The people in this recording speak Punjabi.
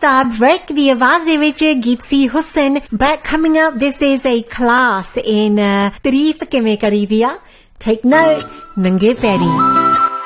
ਦਾ ਬ੍ਰੇਕ ਦੀ ਆਵਾਜ਼ ਦੇ ਵਿੱਚ ਗੀਤ ਸੀ ਹੁਸਨ but coming up this is a class in ਤਾਰੀਫ ਕਿਵੇਂ ਕਰੀਦੀ ਆ take notes ਨੰਗੇ ਪੈਰੀ